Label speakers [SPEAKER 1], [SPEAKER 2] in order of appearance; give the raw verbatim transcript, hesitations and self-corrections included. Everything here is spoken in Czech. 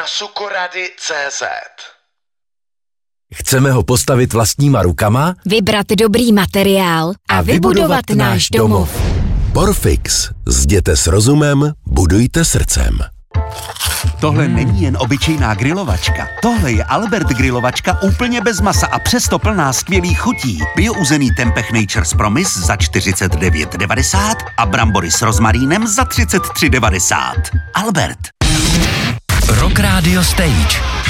[SPEAKER 1] na sukorady tečka cé zet.
[SPEAKER 2] Chceme ho postavit vlastníma rukama,
[SPEAKER 3] vybrat dobrý materiál a, a vybudovat náš domov.
[SPEAKER 2] Porfix. Zděte s rozumem, budujte srdcem.
[SPEAKER 4] Tohle není jen obyčejná grilovačka. Tohle je Albert grilovačka úplně bez masa a přesto plná skvělých chutí. Biouzený Tempeh Nature's Promise za čtyřicet devět devadesát a brambory s rozmarínem za třicet tři devadesát. Albert.
[SPEAKER 5] Rock Radio Stage.